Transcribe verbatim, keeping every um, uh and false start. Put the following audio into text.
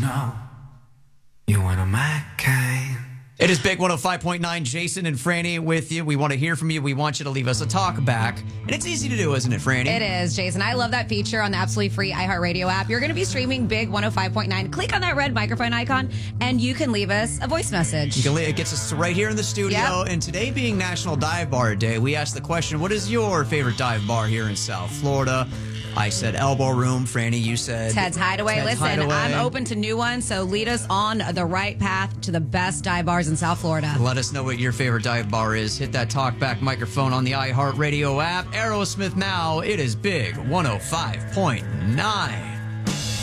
know you one of my kind. It is Big one oh five point nine. Jason and Franny with you. We want to hear from you. We want you to leave us a talk back. And it's easy to do, isn't it, Franny? It is, Jason. I love that feature on the absolutely free iHeartRadio app. You're going to be streaming Big one oh five point nine. Click on that red microphone icon, and you can leave us a voice message. You can, it gets us right here in the studio. Yep. And today being National Dive Bar Day, we asked the question, what is your favorite dive bar here in South Florida? I said Elbow Room. Franny, you said Ted's Hideaway. Ted's Listen, Hideaway. I'm open to new ones, so lead us on the right path to the best dive bars in South Florida. Let us know what your favorite dive bar is. Hit that talkback microphone on the iHeartRadio app. Aerosmith now. It is Big one oh five point nine.